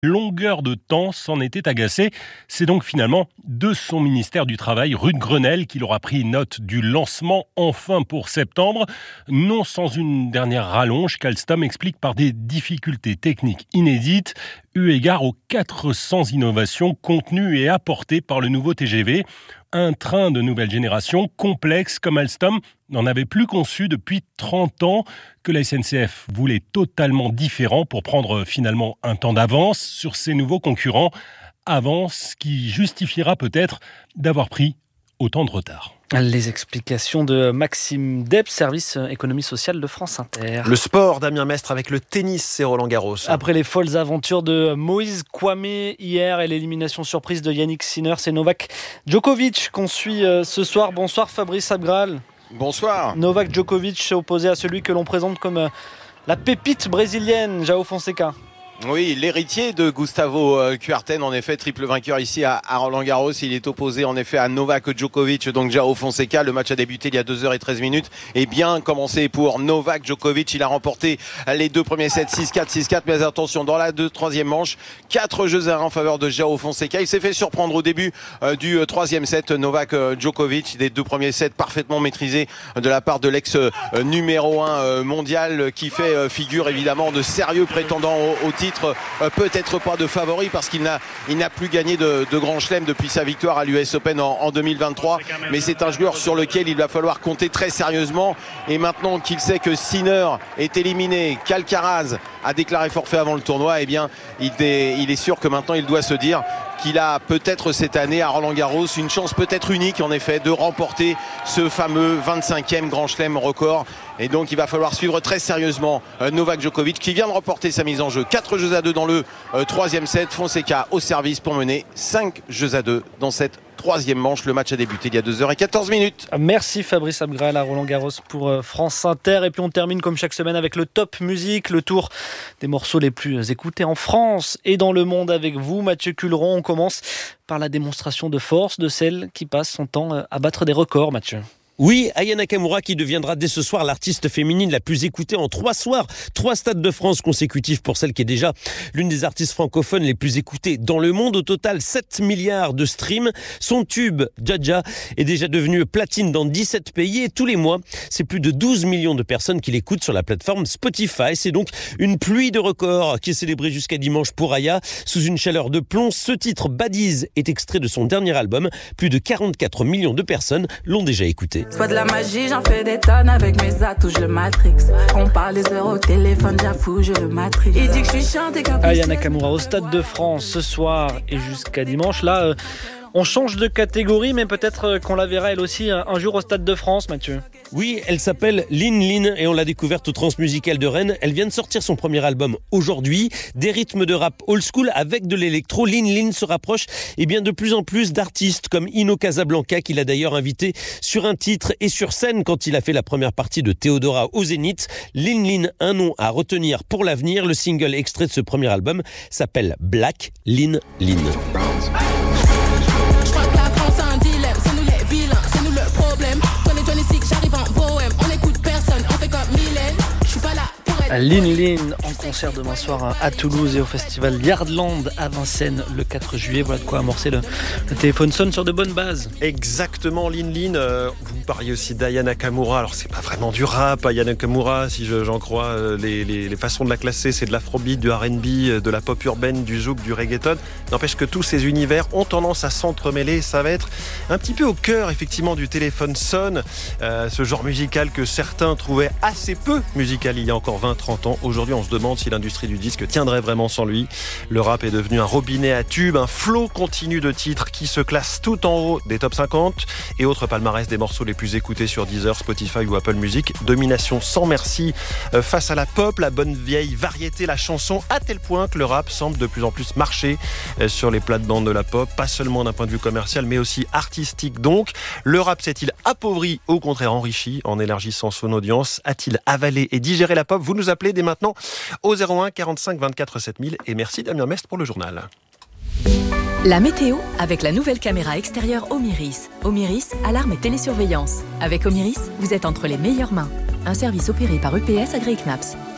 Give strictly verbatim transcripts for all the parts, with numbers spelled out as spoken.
longueur de temps s'en était agacé. C'est donc finalement de son ministère du Travail, Ruth Grenelle, qu'il aura pris note du lancement enfin pour septembre. Non sans une dernière rallonge qu'Alstom explique par des difficultés techniques inédites, eu égard aux quatre cents innovations contenues et apportées par le nouveau T G V. Un train de nouvelle génération, complexe comme Alstom, n'en avait plus conçu depuis trente ans, que la S N C F voulait totalement différent pour prendre finalement un temps d'avance sur ses nouveaux concurrents. Avance qui justifiera peut-être d'avoir pris autant de retard. Les explications de Maxime Deb, service économie sociale de France Inter. Le sport, Damien Mestre, avec le tennis, c'est Roland Garros. Après les folles aventures de Moïse Kwame hier et l'élimination surprise de Yannick Sinner, c'est Novak Djokovic qu'on suit ce soir. Bonsoir Fabrice Abgral. Bonsoir. Novak Djokovic s'est opposé à celui que l'on présente comme la pépite brésilienne, João Fonseca. Oui, l'héritier de Gustavo Kuerten, en effet, triple vainqueur ici à Roland-Garros. Il est opposé en effet à Novak Djokovic, donc João Fonseca. Le match a débuté il y a deux heures treize minutes et bien commencé pour Novak Djokovic. Il a remporté les deux premiers sets, six quatre, six quatre. Mais attention, dans la deux, troisième manche, quatre jeux à un en faveur de João Fonseca. Il s'est fait surprendre au début euh, du euh, troisième set, Novak euh, Djokovic. Des deux premiers sets parfaitement maîtrisés de la part de l'ex euh, numéro un euh, mondial qui fait euh, figure évidemment de sérieux prétendants au, au titre. Euh, peut-être pas de favori parce qu'il n'a, il n'a plus gagné de, de grand chelem depuis sa victoire à l'U S Open en, en deux mille vingt-trois, mais c'est un joueur sur lequel il va falloir compter très sérieusement. Et maintenant qu'il sait que Sinner est éliminé, qu'Alcaraz a déclaré forfait avant le tournoi, eh bien il est, il est sûr que maintenant il doit se dire qu'il a peut-être cette année à Roland-Garros une chance peut-être unique en effet de remporter ce fameux vingt-cinquième Grand Chelem record. Et donc il va falloir suivre très sérieusement euh, Novak Djokovic qui vient de remporter sa mise en jeu. quatre jeux à deux dans le euh, troisième set. Fonseca au service pour mener cinq jeux à deux dans cette troisième manche. Le match a débuté il y a deux heures quatorze minutes. Merci Fabrice Abgral à Roland-Garros pour France Inter. Et puis on termine comme chaque semaine avec le Top Musique, le tour des morceaux les plus écoutés en France et dans le monde avec vous, Mathieu Culeron. On commence par la démonstration de force de celle qui passe son temps à battre des records, Mathieu. Oui, Aya Nakamura qui deviendra dès ce soir l'artiste féminine la plus écoutée en trois soirs, trois stades de France consécutifs pour celle qui est déjà l'une des artistes francophones les plus écoutées dans le monde. Au total, sept milliards de streams. Son tube, Jaja, est déjà devenu platine dans dix-sept pays et tous les mois, c'est plus de douze millions de personnes qui l'écoutent sur la plateforme Spotify. C'est donc une pluie de records qui est célébrée jusqu'à dimanche pour Aya. Sous une chaleur de plomb, ce titre Badiz est extrait de son dernier album. Plus de quarante-quatre millions de personnes l'ont déjà écouté. C'est pas de la magie, j'en fais des tonnes avec mes atouts, je le matrix. On parle des heures au téléphone, j'avoue, je le matrix. Il dit que je suis chiante et qu'un Aya Nakamura au Stade de France ce soir et jusqu'à dimanche. Là, euh, on change de catégorie, mais peut-être qu'on la verra elle aussi un jour au Stade de France, Mathieu. Oui, elle s'appelle Lin Lin et on l'a découverte au Transmusical de Rennes. Elle vient de sortir son premier album aujourd'hui. Des rythmes de rap old school avec de l'électro. Lin Lin se rapproche eh bien, de plus en plus d'artistes comme Ino Casablanca, qu'il a d'ailleurs invité sur un titre et sur scène quand il a fait la première partie de Théodora au Zénith. Lin Lin, un nom à retenir pour l'avenir. Le single extrait de ce premier album s'appelle Black Lin Lin. Lin Lin en concert demain soir à Toulouse et au festival Yardland à Vincennes le quatre juillet. Voilà de quoi amorcer le, le téléphone sonne sur de bonnes bases. Exactement, Lin Lin. Euh, vous me parliez aussi d'Aya Nakamura. Alors c'est pas vraiment du rap, Aya Nakamura, si je, j'en crois. Les, les, les façons de la classer, c'est de l'afrobeat, du R and B, de la pop urbaine, du zouk, du reggaeton. N'empêche que tous ces univers ont tendance à s'entremêler. Ça va être un petit peu au cœur effectivement du téléphone sonne. Euh, ce genre musical que certains trouvaient assez peu musical il y a encore vingt trente ans. Aujourd'hui, on se demande si l'industrie du disque tiendrait vraiment sans lui. Le rap est devenu un robinet à tubes, un flot continu de titres qui se classent tout en haut des top cinquante et autres palmarès des morceaux les plus écoutés sur Deezer, Spotify ou Apple Music. Domination sans merci face à la pop, la bonne vieille variété, la chanson, à tel point que le rap semble de plus en plus marcher sur les plates-bandes de la pop, pas seulement d'un point de vue commercial, mais aussi artistique. Donc, le rap s'est-il appauvri, au contraire enrichi, en élargissant son audience? A-t-il avalé et digéré la pop? Vous nous appelez dès maintenant au zéro un quarante-cinq vingt-quatre sept mille et merci Damien Mestre pour le journal. La météo avec la nouvelle caméra extérieure Omiris. Omiris, alarme et télésurveillance. Avec Omiris, vous êtes entre les meilleures mains. Un service opéré par U P S Agri-Knaps.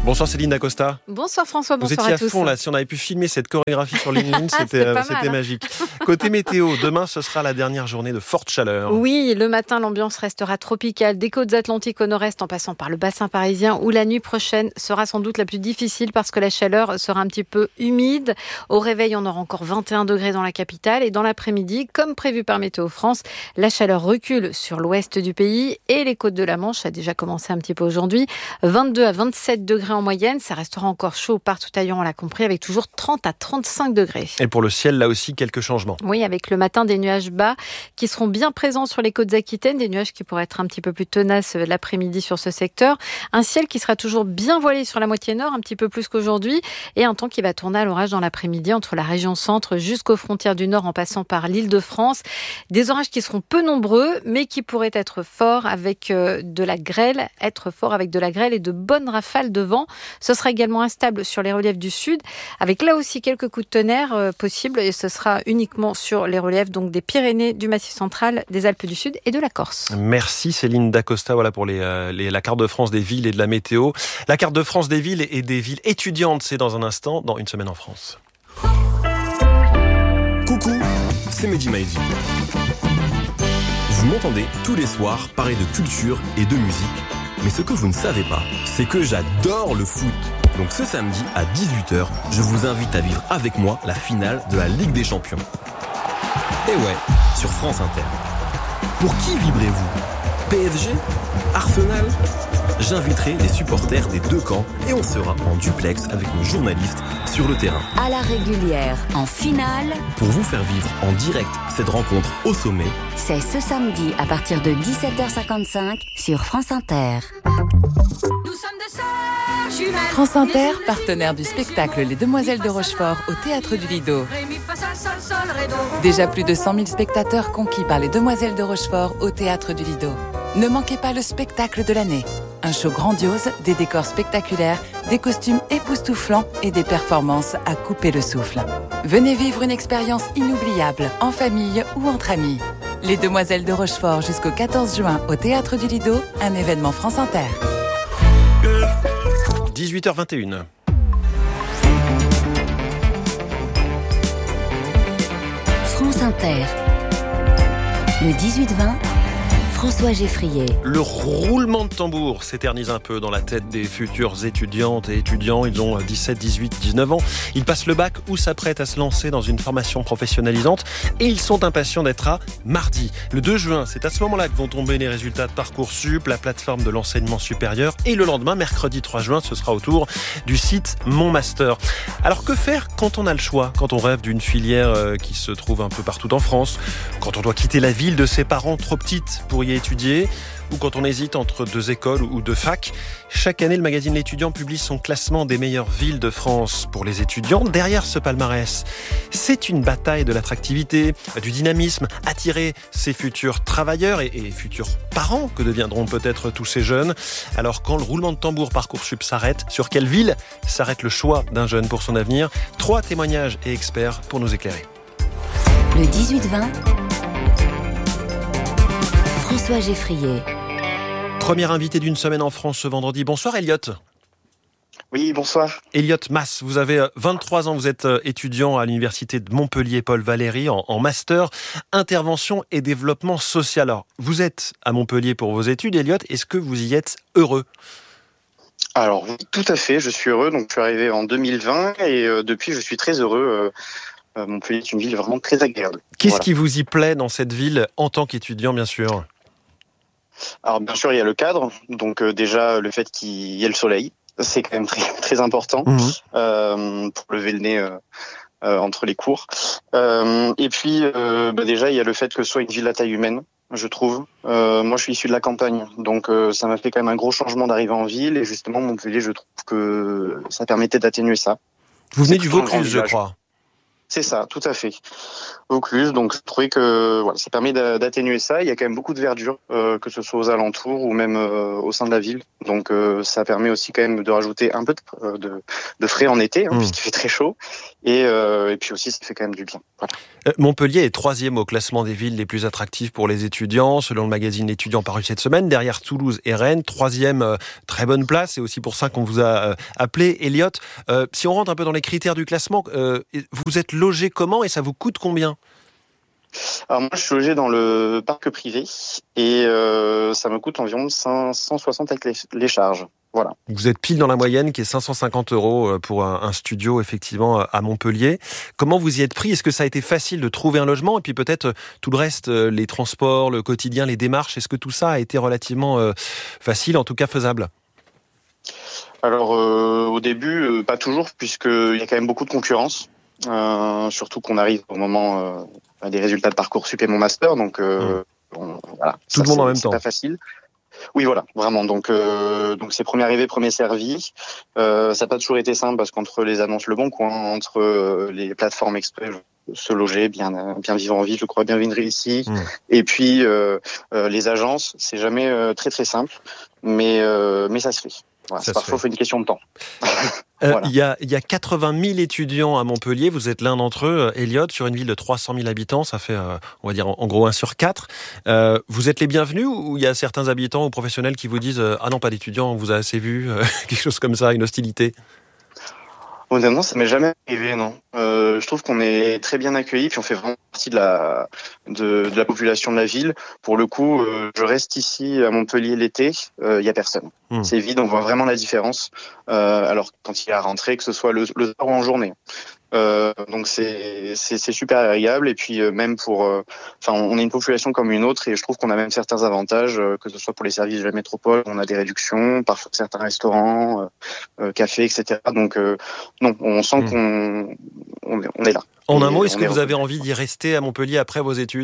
Bonsoir Céline Dacosta. Bonsoir François, bonsoir Vous étiez à tous. à fond là, si on avait pu filmer cette chorégraphie sur LinkedIn, c'était, c'était, c'était mal, magique. Côté météo, demain ce sera la dernière journée de forte chaleur. Oui, le matin l'ambiance restera tropicale, des côtes atlantiques au nord-est en passant par le bassin parisien, où la nuit prochaine sera sans doute la plus difficile parce que la chaleur sera un petit peu humide. Au réveil, on aura encore vingt et un degrés dans la capitale et dans l'après-midi, comme prévu par Météo France, la chaleur recule sur l'ouest du pays et les côtes de la Manche, ça a déjà commencé un petit peu aujourd'hui, vingt-deux à vingt-sept degrés en moyenne, ça restera encore chaud partout ailleurs, on l'a compris, avec toujours trente à trente-cinq degrés. Et pour le ciel, là aussi, quelques changements. Oui, avec le matin des nuages bas qui seront bien présents sur les côtes aquitaines, des nuages qui pourraient être un petit peu plus tenaces l'après-midi sur ce secteur. Un ciel qui sera toujours bien voilé sur la moitié nord, un petit peu plus qu'aujourd'hui, et un temps qui va tourner à l'orage dans l'après-midi entre la région centre jusqu'aux frontières du nord en passant par l'Île-de-France. Des orages qui seront peu nombreux, mais qui pourraient être forts avec de la grêle, être forts avec de la grêle et de bonnes rafales de vent. Ce sera également instable sur les reliefs du sud, avec là aussi quelques coups de tonnerre euh, possibles, et ce sera uniquement sur les reliefs donc des Pyrénées, du Massif central, des Alpes du Sud et de la Corse. Merci Céline Dacosta, voilà pour les, euh, les, la carte de France des villes et de la météo. La carte de France des villes et des villes étudiantes, c'est dans un instant, dans Une semaine en France. Coucou, c'est Mehdi Maizi. Vous m'entendez tous les soirs parler de culture et de musique. Mais ce que vous ne savez pas, c'est que j'adore le foot. Donc ce samedi à dix-huit heures, je vous invite à vivre avec moi la finale de la Ligue des Champions. Et ouais, sur France Inter. Pour qui vibrez-vous ? P S G ? Arsenal ? J'inviterai les supporters des deux camps et on sera en duplex avec nos journalistes sur le terrain. À la régulière, en finale, pour vous faire vivre en direct cette rencontre au sommet, c'est ce samedi à partir de dix-sept heures cinquante-cinq sur France Inter. Nous sommes de sœurs jumelles. France Inter, partenaire du spectacle Les Demoiselles de Rochefort au Théâtre du Lido. Déjà plus de cent mille spectateurs conquis par Les Demoiselles de Rochefort au Théâtre du Lido. Ne manquez pas le spectacle de l'année. Un show grandiose, des décors spectaculaires, des costumes époustouflants et des performances à couper le souffle. Venez vivre une expérience inoubliable, en famille ou entre amis. Les Demoiselles de Rochefort jusqu'au quatorze juin au Théâtre du Lido, un événement France Inter. dix-huit heures vingt et une. France Inter. Le dix-huit vingt. François Geffrier. Le roulement de tambour s'éternise un peu dans la tête des futures étudiantes et étudiants. Ils ont dix-sept, dix-huit, dix-neuf ans. Ils passent le bac ou s'apprêtent à se lancer dans une formation professionnalisante et ils sont impatients d'être à mardi. Le deux juin, c'est à ce moment-là que vont tomber les résultats de Parcoursup, la plateforme de l'enseignement supérieur. Et le lendemain, mercredi trois juin, ce sera au tour du site Mon Master. Alors que faire quand on a le choix, quand on rêve d'une filière qui se trouve un peu partout en France, quand on doit quitter la ville de ses parents trop petites pour y étudier, ou quand on hésite entre deux écoles ou deux facs. Chaque année, le magazine L'Étudiant publie son classement des meilleures villes de France pour les étudiants. Derrière ce palmarès, c'est une bataille de l'attractivité, du dynamisme, attirer ces futurs travailleurs et, et futurs parents que deviendront peut-être tous ces jeunes. Alors quand le roulement de tambour Parcoursup s'arrête, sur quelle ville s'arrête le choix d'un jeune pour son avenir ? Trois témoignages et experts pour nous éclairer. Le dix-huit vingt. François Geffrier. Première invité d'une semaine en France ce vendredi. Bonsoir Elliot. Oui, bonsoir. Elliot Mas, vous avez vingt-trois ans, vous êtes étudiant à l'université de Montpellier Paul Valéry en, en master intervention et développement social. Alors, vous êtes à Montpellier pour vos études, Elliot. Est-ce que vous y êtes heureux ? Alors oui, tout à fait, je suis heureux. Donc je suis arrivé en deux mille vingt et euh, depuis je suis très heureux. Euh, Montpellier est une ville vraiment très agréable. Qu'est-ce voilà. qui vous y plaît dans cette ville en tant qu'étudiant, bien sûr ? Alors bien sûr, il y a le cadre, donc euh, déjà le fait qu'il y ait le soleil, c'est quand même très, très important mmh. euh, pour lever le nez euh, euh, entre les cours. Euh, et puis euh, bah, déjà, il y a le fait que ce soit une ville à taille humaine, je trouve. Euh, moi, je suis issu de la campagne, donc euh, ça m'a fait quand même un gros changement d'arriver en ville. Et justement, Montpellier, je trouve que ça permettait d'atténuer ça. Vous venez du Vaucluse, je crois. C'est ça, tout à fait. Vaucluse, donc je trouvais que voilà, ça permet d'atténuer ça. Il y a quand même beaucoup de verdure, euh, que ce soit aux alentours ou même euh, au sein de la ville. Donc euh, ça permet aussi quand même de rajouter un peu de, de, de frais en été, hein, mmh. puisqu'il fait très chaud. Et, euh, et puis aussi, ça fait quand même du bien. Voilà. Euh, Montpellier est troisième au classement des villes les plus attractives pour les étudiants, selon le magazine L'Étudiant paru cette semaine. Derrière Toulouse et Rennes, troisième, euh, très bonne place. C'est aussi pour ça qu'on vous a euh, appelé. Elliot, euh, si on rentre un peu dans les critères du classement, euh, vous êtes logé comment et ça vous coûte combien ? Alors moi, je suis logé dans le parc privé et euh, ça me coûte environ cinq cent soixante avec les, les charges. Voilà. Vous êtes pile dans la moyenne qui est cinq cent cinquante euros pour un, un studio effectivement à Montpellier. Comment vous y êtes pris ? Est-ce que ça a été facile de trouver un logement ? Et puis peut-être tout le reste, les transports, le quotidien, les démarches, est-ce que tout ça a été relativement euh, facile, en tout cas faisable ? Alors euh, au début, euh, pas toujours, puisqu'il y a quand même beaucoup de concurrence. Euh, surtout qu'on arrive au moment euh, des résultats de Parcoursup et mon master, donc euh, mmh. on, voilà, tout ça, le monde en même temps. C'est pas facile. Oui, voilà, vraiment. Donc, euh, donc c'est premier arrivé, premier servi. Euh, ça n'a pas toujours été simple parce qu'entre les annonces Le Bon Coin, entre euh, les plateformes exprès, se loger, bien, bien vivre en ville, je crois, bien vivre ici, mmh. et puis euh, euh, les agences, c'est jamais euh, très très simple, mais euh, mais ça se fait. Voilà, ça c'est parfois fait. Une question de temps. Il euh, voilà. y, a, y a quatre-vingt mille étudiants à Montpellier, vous êtes l'un d'entre eux, Elliot, sur une ville de trois cent mille habitants, ça fait, euh, on va dire, en, en gros un sur quatre. Euh, vous êtes les bienvenus ou il y a certains habitants ou professionnels qui vous disent euh, « Ah non, pas d'étudiants, on vous a assez vu euh, », quelque chose comme ça, une hostilité ? Honnêtement, ça m'est jamais arrivé, non. Euh, je trouve qu'on est très bien accueillis, puis on fait vraiment partie de la de, de la population de la ville. Pour le coup, euh, je reste ici à Montpellier l'été, il euh, y a personne. Mmh. C'est vide, on voit vraiment la différence. Euh, alors quand il est à rentrer, que ce soit le, le soir ou en journée. Euh, donc c'est, c'est c'est super agréable et puis euh, même pour enfin euh, on est une population comme une autre et je trouve qu'on a même certains avantages euh, que ce soit pour les services de la métropole, on a des réductions, parfois certains restaurants, euh, euh, cafés, et cetera. Donc euh, non, on sent mmh. qu'on on, on est là. En un mot, est-ce que vous avez envie d'y rester à Montpellier après vos études ?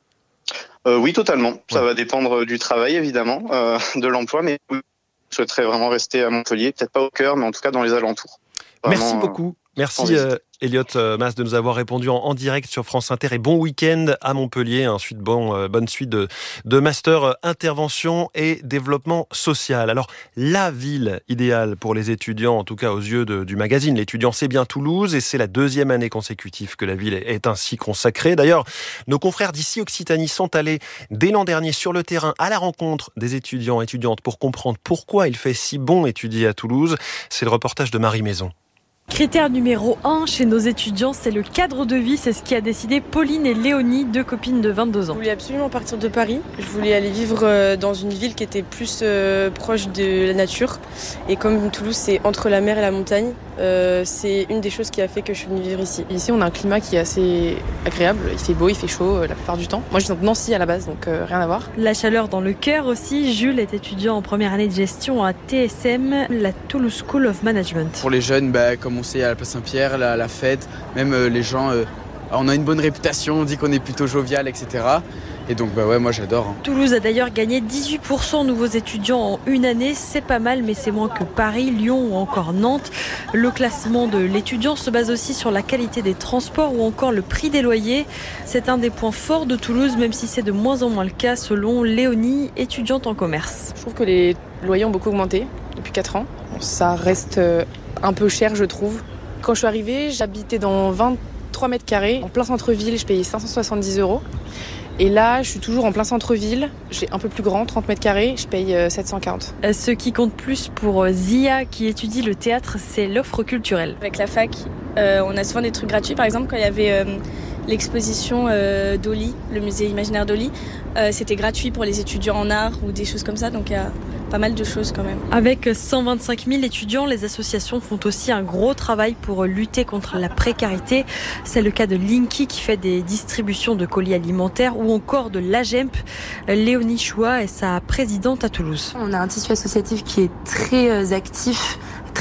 euh, Oui, totalement. Ça ouais. va dépendre du travail évidemment, euh, de l'emploi, mais oui, je souhaiterais vraiment rester à Montpellier, peut-être pas au cœur, mais en tout cas dans les alentours. Vraiment, Merci beaucoup. Merci euh, Elliot Mas de nous avoir répondu en, en direct sur France Inter et bon week-end à Montpellier. Ensuite, bon, euh, bonne suite de, de master euh, intervention et développement social. Alors, la ville idéale pour les étudiants, en tout cas aux yeux de, du magazine L'Étudiant, c'est bien Toulouse et c'est la deuxième année consécutive que la ville est, est ainsi consacrée. D'ailleurs, nos confrères d'ici Occitanie sont allés dès l'an dernier sur le terrain à la rencontre des étudiants et étudiantes pour comprendre pourquoi il fait si bon étudier à Toulouse. C'est le reportage de Marie Maison. Critère numéro un chez nos étudiants, c'est le cadre de vie. C'est ce qui a décidé Pauline et Léonie, deux copines de vingt-deux ans. Je voulais absolument partir de Paris. Je voulais aller vivre dans une ville qui était plus euh, proche de la nature. Et comme Toulouse, c'est entre la mer et la montagne, euh, c'est une des choses qui a fait que je suis venue vivre ici. Ici, on a un climat qui est assez agréable. Il fait beau, il fait chaud euh, la plupart du temps. Moi, je viens de Nancy à la base, donc euh, rien à voir. La chaleur dans le cœur aussi. Jules est étudiant en première année de gestion à T S M, la Toulouse School of Management. Pour les jeunes, bah, comme on sait, à la place Saint-Pierre, la, la fête, même euh, les gens, euh, on a une bonne réputation, on dit qu'on est plutôt jovial, et cetera. Et donc bah ouais, moi j'adore. Hein. Toulouse a d'ailleurs gagné dix-huit pour cent de nouveaux étudiants en une année, c'est pas mal, mais c'est moins que Paris, Lyon ou encore Nantes. Le classement de l'étudiant se base aussi sur la qualité des transports ou encore le prix des loyers. C'est un des points forts de Toulouse, même si c'est de moins en moins le cas selon Léonie, étudiante en commerce. Je trouve que les loyers ont beaucoup augmenté depuis quatre ans. Ça reste un peu cher, je trouve. Quand je suis arrivée, j'habitais dans vingt-trois mètres carrés. En plein centre-ville, je payais cinq cent soixante-dix euros. Et là, je suis toujours en plein centre-ville. J'ai un peu plus grand, trente mètres carrés. Je paye sept cent quarante. Ce qui compte plus pour Zia, qui étudie le théâtre, c'est l'offre culturelle. Avec la fac, euh, on a souvent des trucs gratuits. Par exemple, quand il y avait euh, l'exposition euh, d'Oli, le musée imaginaire d'Oli, euh, c'était gratuit pour les étudiants en art ou des choses comme ça. Donc il y a pas mal de choses quand même. Avec cent vingt-cinq mille étudiants, les associations font aussi un gros travail pour lutter contre la précarité. C'est le cas de Linky qui fait des distributions de colis alimentaires ou encore de l'A G E M P. Léonie Choua est sa présidente à Toulouse. On a un tissu associatif qui est très actif, très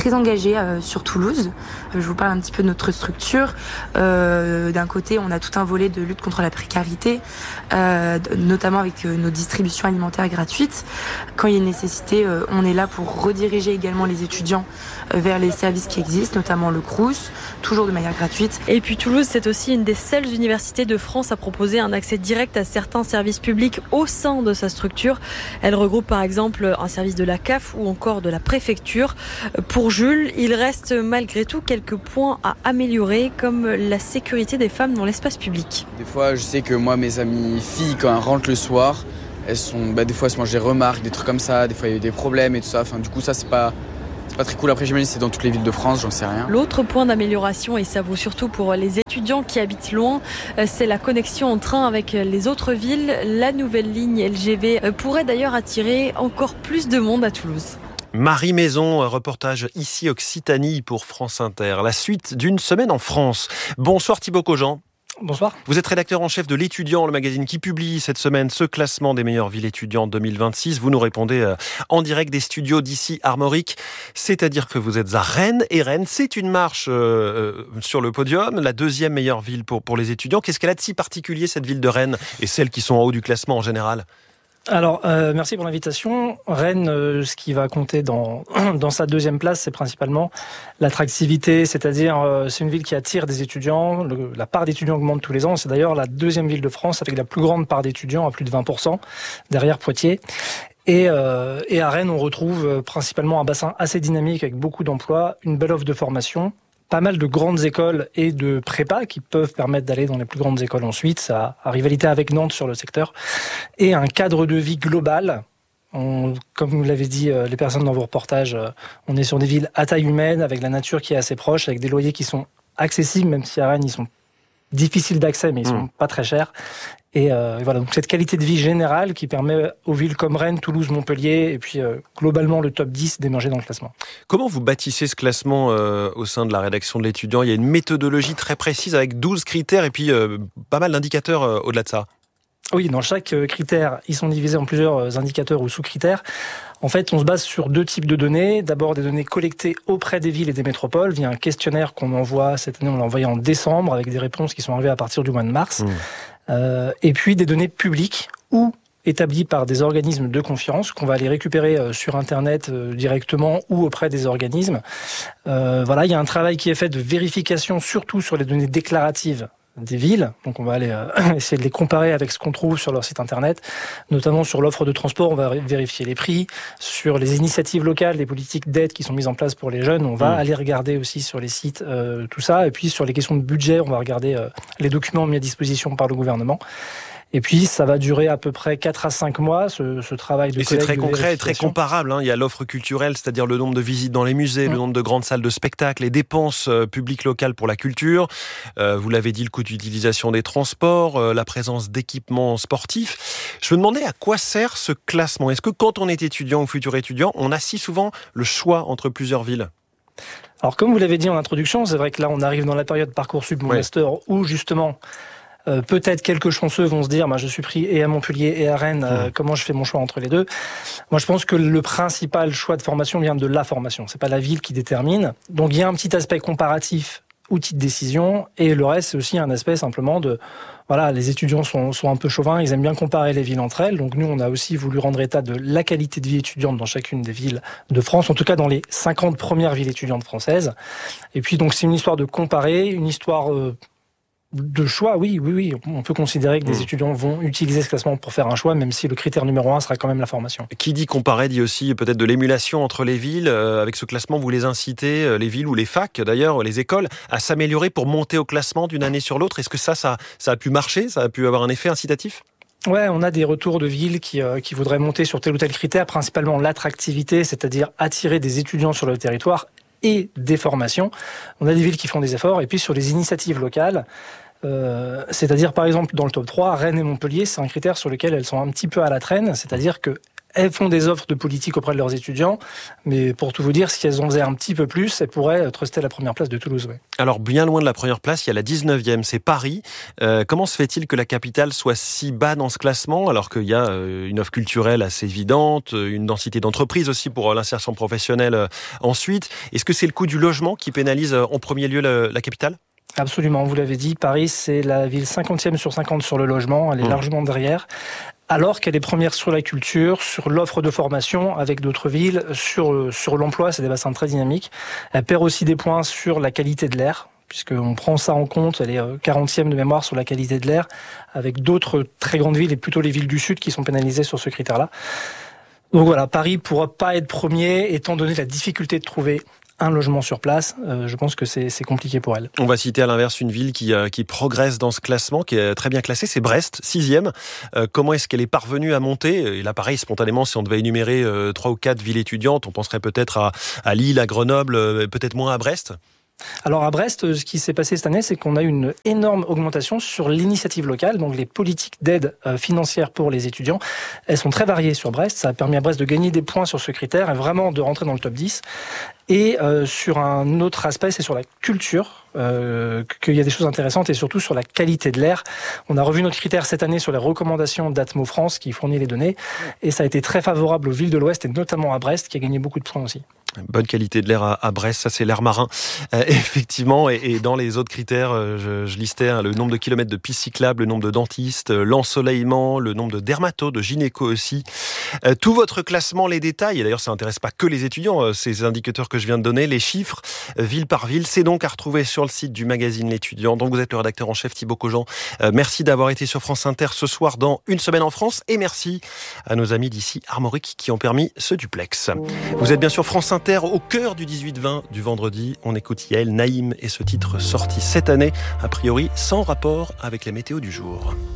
très engagé euh, sur Toulouse. Je vous parle un petit peu de notre structure. Euh, d'un côté, on a tout un volet de lutte contre la précarité, euh, notamment avec euh, nos distributions alimentaires gratuites. Quand il y a une nécessité, euh, on est là pour rediriger également les étudiants euh, vers les services qui existent, notamment le Crous, toujours de manière gratuite. Et puis Toulouse, c'est aussi une des seules universités de France à proposer un accès direct à certains services publics au sein de sa structure. Elle regroupe par exemple un service de la C A F ou encore de la préfecture. Pour Jules, il reste malgré tout quelques points à améliorer, comme la sécurité des femmes dans l'espace public. Des fois, je sais que moi, mes amies filles, quand elles rentrent le soir, elles sont, bah, des fois, elles se mangent des remarques, des trucs comme ça. Des fois, il y a eu des problèmes et tout ça. Enfin, du coup, ça, c'est pas... C'est pas très cool. Après, j'imagine que c'est dans toutes les villes de France, j'en sais rien. L'autre point d'amélioration, et ça vaut surtout pour les étudiants qui habitent loin, c'est la connexion en train avec les autres villes. La nouvelle ligne L G V pourrait d'ailleurs attirer encore plus de monde à Toulouse. Marie Maison, reportage ici Occitanie pour France Inter. La suite d'une semaine en France. Bonsoir Thibaut Cogent. Bonsoir. Vous êtes rédacteur en chef de L'Étudiant, le magazine qui publie cette semaine ce classement des meilleures villes étudiantes deux mille vingt-six. Vous nous répondez en direct des studios d'ici Armorique, c'est-à-dire que vous êtes à Rennes. Et Rennes, c'est une marche euh, sur le podium, la deuxième meilleure ville pour, pour les étudiants. Qu'est-ce qu'elle a de si particulier, cette ville de Rennes, et celles qui sont en haut du classement en général ? Alors, euh, merci pour l'invitation. Rennes, euh, ce qui va compter dans dans sa deuxième place, c'est principalement l'attractivité, c'est-à-dire euh, c'est une ville qui attire des étudiants. Le, la part d'étudiants augmente tous les ans. C'est d'ailleurs la deuxième ville de France avec la plus grande part d'étudiants, à plus de vingt pour cent, derrière Poitiers. Et, euh, et à Rennes, on retrouve principalement un bassin assez dynamique avec beaucoup d'emplois, une belle offre de formation, pas mal de grandes écoles et de prépa qui peuvent permettre d'aller dans les plus grandes écoles ensuite. Ça a rivalité avec Nantes sur le secteur. Et un cadre de vie global. On, comme vous l'avez dit, les personnes dans vos reportages, on est sur des villes à taille humaine, avec la nature qui est assez proche, avec des loyers qui sont accessibles, même si à Rennes, ils sont difficiles d'accès, mais ils sont mmh. pas très chers. Et euh, voilà, donc cette qualité de vie générale qui permet aux villes comme Rennes, Toulouse, Montpellier, et puis euh, globalement le top dix d'émerger dans le classement. Comment vous bâtissez ce classement euh, au sein de la rédaction de L'Étudiant ? Il y a une méthodologie très précise avec douze critères et puis euh, pas mal d'indicateurs euh, au-delà de ça. Oui, dans chaque critère, ils sont divisés en plusieurs indicateurs ou sous-critères. En fait, on se base sur deux types de données. D'abord, des données collectées auprès des villes et des métropoles via un questionnaire qu'on envoie, cette année on l'a envoyé en décembre, avec des réponses qui sont arrivées à partir du mois de mars. Mmh. Euh, et puis des données publiques ou établies par des organismes de confiance qu'on va aller récupérer euh, sur Internet euh, directement ou auprès des organismes. Euh, voilà, il y a un travail qui est fait de vérification, surtout sur les données déclaratives des villes. Donc on va aller euh, essayer de les comparer avec ce qu'on trouve sur leur site internet, notamment sur l'offre de transport. On va vérifier les prix, sur les initiatives locales, les politiques d'aide qui sont mises en place pour les jeunes. On va mmh. aller regarder aussi sur les sites euh, tout ça. Et puis sur les questions de budget, on va regarder euh, les documents mis à disposition par le gouvernement. Et puis, ça va durer à peu près quatre à cinq mois, ce, ce travail de collecte. Et c'est très concret et très comparable. Hein. Il y a l'offre culturelle, c'est-à-dire le nombre de visites dans les musées, mmh. le nombre de grandes salles de spectacle, les dépenses euh, publiques locales pour la culture. Euh, vous l'avez dit, le coût d'utilisation des transports, euh, la présence d'équipements sportifs. Je me demandais à quoi sert ce classement. Est-ce que quand on est étudiant ou futur étudiant, on a si souvent le choix entre plusieurs villes ? Alors, comme vous l'avez dit en introduction, c'est vrai que là, on arrive dans la période Parcoursup, mon ouais. master, où justement... Euh, peut-être quelques chanceux vont se dire bah, je suis pris et à Montpellier et à Rennes, euh, comment je fais mon choix entre les deux. Moi je pense que le principal choix de formation vient de la formation, c'est pas la ville qui détermine. Donc il y a un petit aspect comparatif, outil de décision, et le reste c'est aussi un aspect simplement de voilà, les étudiants sont, sont un peu chauvins, ils aiment bien comparer les villes entre elles, donc nous on a aussi voulu rendre état de la qualité de vie étudiante dans chacune des villes de France, en tout cas dans les cinquante premières villes étudiantes françaises. Et puis donc c'est une histoire de comparer, une histoire... Euh, de choix, oui, oui, oui. On peut considérer que des mmh. étudiants vont utiliser ce classement pour faire un choix, même si le critère numéro un sera quand même la formation. Qui dit comparer dit aussi peut-être de l'émulation entre les villes. Euh, avec ce classement, vous les incitez, euh, les villes ou les facs, d'ailleurs, les écoles, à s'améliorer pour monter au classement d'une année sur l'autre. Est-ce que ça, ça, ça a pu marcher ? Ça a pu avoir un effet incitatif ? Ouais, on a des retours de villes qui, euh, qui voudraient monter sur tel ou tel critère, principalement l'attractivité, c'est-à-dire attirer des étudiants sur le territoire et des formations. On a des villes qui font des efforts. Et puis sur les initiatives locales, Euh, c'est-à-dire, par exemple, dans le top trois, Rennes et Montpellier, c'est un critère sur lequel elles sont un petit peu à la traîne, c'est-à-dire que elles font des offres de politique auprès de leurs étudiants, mais pour tout vous dire, si elles en faisaient un petit peu plus, elles pourraient truster la première place de Toulouse. Ouais. Alors, bien loin de la première place, il y a la dix-neuvième, c'est Paris. Euh, comment se fait-il que la capitale soit si bas dans ce classement, alors qu'il y a euh, une offre culturelle assez évidente, une densité d'entreprises aussi pour euh, l'insertion professionnelle euh, ensuite. Est-ce que c'est le coût du logement qui pénalise euh, en premier lieu la, la capitale ? Absolument, vous l'avez dit, Paris, c'est la ville cinquantième sur cinquante sur le logement, elle est mmh. largement derrière, alors qu'elle est première sur la culture, sur l'offre de formation, avec d'autres villes, sur, sur l'emploi, c'est des bassins très dynamiques. Elle perd aussi des points sur la qualité de l'air, puisqu'on prend ça en compte, elle est quarantième de mémoire sur la qualité de l'air, avec d'autres très grandes villes, et plutôt les villes du Sud qui sont pénalisées sur ce critère-là. Donc voilà, Paris ne pourra pas être premier, étant donné la difficulté de trouver un logement sur place, euh, je pense que c'est, c'est compliqué pour elle. On va citer à l'inverse une ville qui, euh, qui progresse dans ce classement, qui est très bien classée, c'est Brest, sixième. Euh, comment est-ce qu'elle est parvenue à monter ? Et là, pareil, spontanément, si on devait énumérer euh, trois ou quatre villes étudiantes, on penserait peut-être à, à Lille, à Grenoble, euh, peut-être moins à Brest. Alors à Brest, ce qui s'est passé cette année, c'est qu'on a eu une énorme augmentation sur l'initiative locale, donc les politiques d'aide financière pour les étudiants. Elles sont très variées sur Brest, ça a permis à Brest de gagner des points sur ce critère et vraiment de rentrer dans le top dix. Et euh, sur un autre aspect, c'est sur la culture, euh, qu'il y a des choses intéressantes et surtout sur la qualité de l'air. On a revu notre critère cette année sur les recommandations d'Atmo France qui fournit les données et ça a été très favorable aux villes de l'Ouest et notamment à Brest qui a gagné beaucoup de points aussi. Bonne qualité de l'air à, à Brest, ça c'est l'air marin, euh, effectivement. Et, et dans les autres critères, euh, je, je listais hein, le nombre de kilomètres de pistes cyclables, le nombre de dentistes, euh, l'ensoleillement, le nombre de dermatos, de gynéco aussi. Euh, tout votre classement, les détails, et d'ailleurs ça n'intéresse pas que les étudiants, euh, ces indicateurs que je viens de donner, les chiffres, euh, ville par ville, c'est donc à retrouver sur le site du magazine L'Étudiant, dont vous êtes le rédacteur en chef Thibaut Cogent. Euh, merci d'avoir été sur France Inter ce soir dans Une semaine en France, et merci à nos amis d'ici Armorique qui ont permis ce duplex. Vous êtes bien sûr France Inter. Au cœur du dix-huit vingt du vendredi, on écoute Yael Naïm et ce titre sorti cette année, a priori sans rapport avec la météo du jour.